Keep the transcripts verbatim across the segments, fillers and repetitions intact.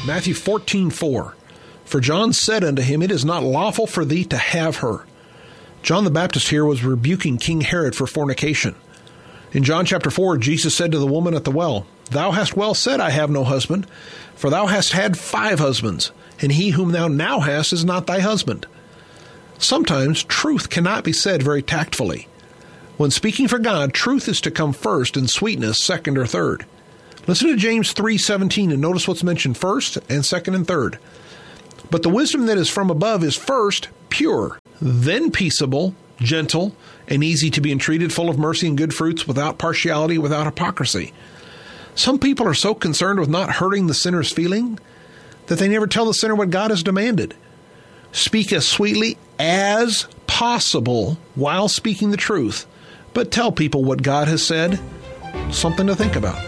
Matthew fourteen four. For John said unto him, It is not lawful for thee to have her. John the Baptist here was rebuking King Herod for fornication. In John chapter four, Jesus said to the woman at the well, Thou hast well said, I have no husband, for thou hast had five husbands, and he whom thou now hast is not thy husband. Sometimes truth cannot be said very tactfully. When speaking for God, truth is to come first and sweetness second or third. Listen to James three seventeen and notice what's mentioned first and second and third. But the wisdom that is from above is first pure, then peaceable, gentle, and easy to be entreated, full of mercy and good fruits, without partiality, without hypocrisy. Some people are so concerned with not hurting the sinner's feeling that they never tell the sinner what God has demanded. Speak as sweetly as possible while speaking the truth, but tell people what God has said. Something to think about.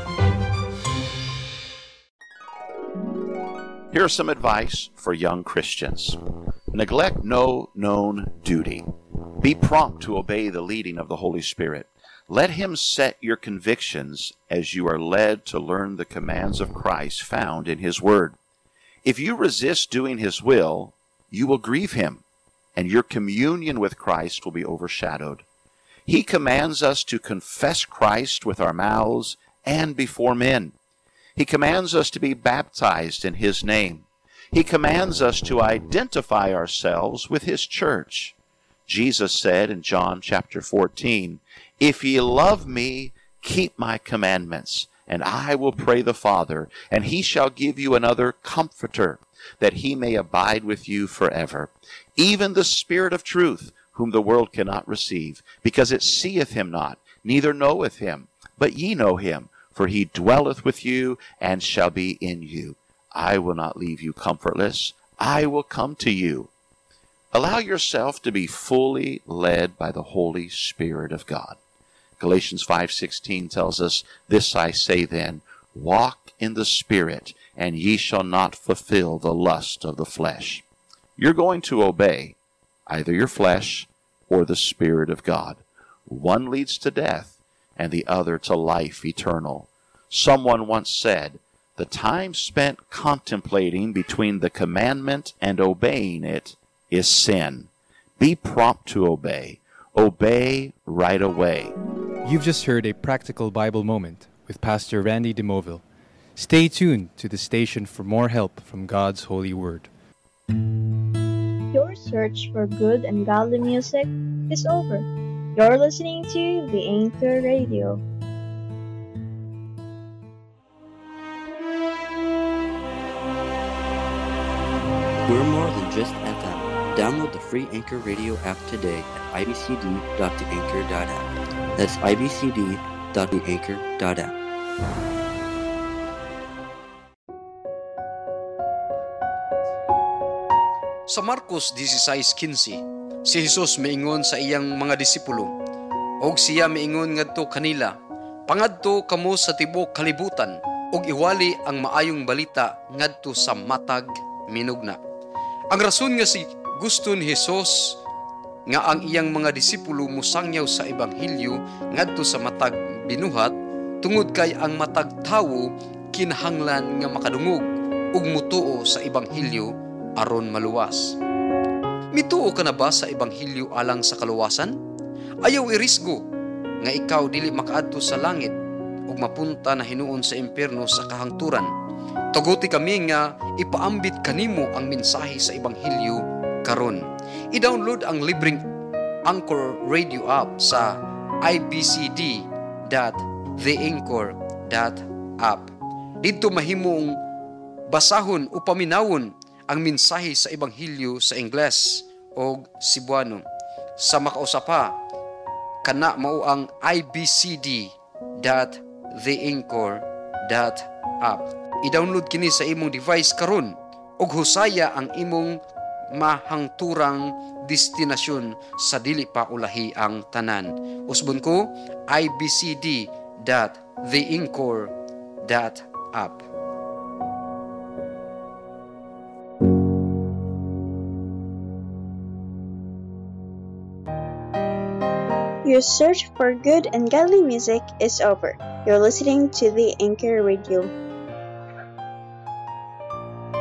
Here's some advice for young Christians. Neglect no known duty. Be prompt to obey the leading of the Holy Spirit. Let Him set your convictions as you are led to learn the commands of Christ found in His Word. If you resist doing His will, you will grieve Him, and your communion with Christ will be overshadowed. He commands us to confess Christ with our mouths and before men. He commands us to be baptized in His name. He commands us to identify ourselves with His church. Jesus said in John chapter fourteen, If ye love me, keep my commandments, and I will pray the Father, and He shall give you another Comforter, that He may abide with you forever, even the Spirit of truth, whom the world cannot receive, because it seeth Him not, neither knoweth Him. But ye know Him, for He dwelleth with you, and shall be in you. I will not leave you comfortless. I will come to you. Allow yourself to be fully led by the Holy Spirit of God. Galatians five sixteen tells us, This I say then, walk in the Spirit, and ye shall not fulfill the lust of the flesh. You're going to obey either your flesh or the Spirit of God. One leads to death, and the other to life eternal. Someone once said, the time spent contemplating between the commandment and obeying it is sin. Be prompt to obey. Obey right away. You've just heard a practical Bible moment with Pastor Randy DeMoville. Stay tuned to the station for more help from God's holy word. Your search for good and godly music is over. You're listening to the Anchor Radio. We're more than just F M. Download the free Anchor Radio app today at i b c d dot the anchor dot app. That's i b c d dot the anchor dot app. Sa Marcos sixteen fifteen, si Jesus miingon sa iyang mga disipulo, og siya miingon ngadto kanila, pangadto kamo sa tibuok kalibutan, og iwali ang maayong balita ngadto sa matag minugna. Ang rason nga si gusto ni Jesus nga ang iyang mga disipulo musangyaw sa ebanghelyo ngadto sa matag binuhat, tungod kay ang matag tawo kinahanglan nga makadungog ug mutuo sa ebanghelyo aron maluwas. Mituo ka na ba sa ebanghelyo alang sa kaluwasan? Ayaw irisgo nga ikaw dili makaadto sa langit ug mapunta na hinuon sa impyerno sa kahangturan. Tuguti kami nga ipaambit kanimo ang mensahe sa ebanghelyo karon. I-download ang libreng Anchor Radio app sa i b c d dot the anchor dot app. Dito mahimong basahon o paminawon ang mensahe sa ebanghelyo sa Ingles o Cebuano. Sa makausapa, kana mao ang i b c d dot the anchor dot app. I-download kini sa imong device karon ug husaya ang imong mahangturang destinasyon sa dili pa ulahi ang tanan. Usbon ko, i b c d dot the anchor dot app. Your search for good and godly music is over. You're listening to the Anchor Radio.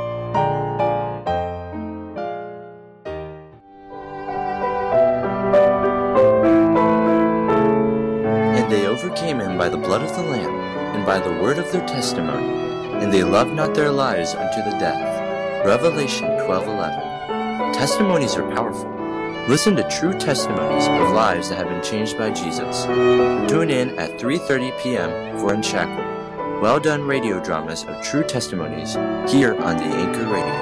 overcame him by the blood of the Lamb, and by the word of their testimony, and they loved not their lives unto the death. Revelation twelve eleven. Testimonies are powerful. Listen to true testimonies of lives that have been changed by Jesus. Tune in at three thirty p.m. for Unshackled. Well done radio dramas of true testimonies here on the Anchor Radio.